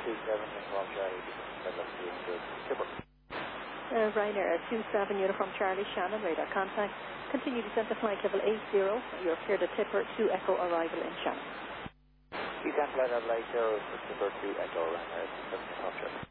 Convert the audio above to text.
Uniform Charlie, Tipper. Ryanair 27 Uniform Charlie, Shannon, radar contact. Continue descent to flight level 80. You're cleared at Tipper 2 Echo arrival in Shannon. You can fly that light 0 for Tipper 2 Echo, Ryanair 27 Uniform Charlie.